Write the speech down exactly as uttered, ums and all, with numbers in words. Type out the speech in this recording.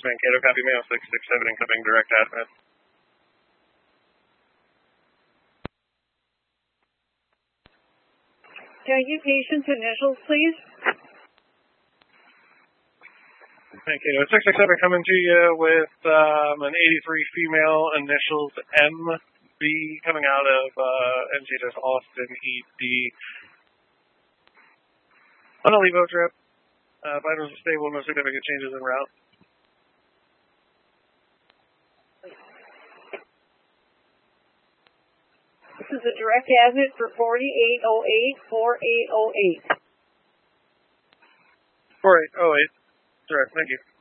Mankato, copy mail six six seven, incoming direct admin. Can I get patient's initials, please? Mankato, six six seven coming to you with um, an eighty-three female, initials M B, coming out of uh, M C H S Austin E D. On a Levo trip. Uh, vitals are stable, no significant changes en route. This is a direct admit for forty-eight oh eight, forty-eight oh eight. forty-eight oh eight, direct, thank you.